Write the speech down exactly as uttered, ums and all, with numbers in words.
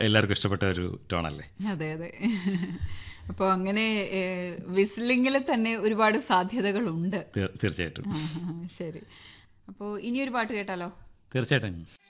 എല്ലാവർക്കും ഇഷ്ടപ്പെട്ട ഒരു ടോണല്ലേ? അതെ അതെ. അപ്പോൾ അങ്ങനെ വിസ്ലിങ്ങിൽ തന്നെ ഒരുപാട് സാധ്യതകളുണ്ട്. തീർച്ചയായിട്ടും. ശരി, അപ്പോൾ ഇനിയൊരു പാട്ട് കേട്ടാലോ? തീർച്ചയായിട്ടും.